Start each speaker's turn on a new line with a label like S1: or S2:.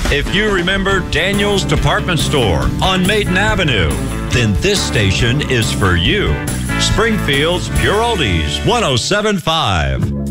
S1: If you remember Daniel's Department Store on Maiden Avenue, then this station is for you. Springfield's Pure Oldies 107.5.